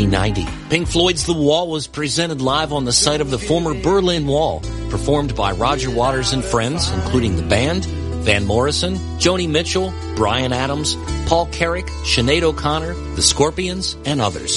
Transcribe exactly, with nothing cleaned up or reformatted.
nineteen ninety. Pink Floyd's The Wall was presented live on the site of the former Berlin Wall, performed by Roger Waters and friends, including the band, Van Morrison, Joni Mitchell, Bryan Adams, Paul Carrick, Sinead O'Connor, The Scorpions, and others.